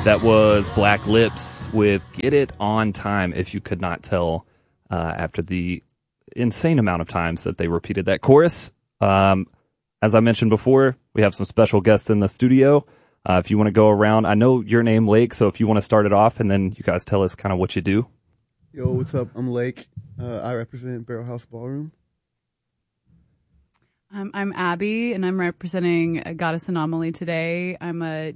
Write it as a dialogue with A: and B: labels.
A: That was Black Lips with Get It On Time, if you could not tell after the insane amount of times that they repeated that chorus. As I mentioned before, we have some special guests in the studio. If you want to go around, I know your name, Lake, so if you want to start it off and then you guys tell us kind of what you do.
B: Yo, what's up? I'm Lake. I represent Barrel House Ballroom.
C: I'm Abby, and I'm representing Goddess Anomaly today. I'm a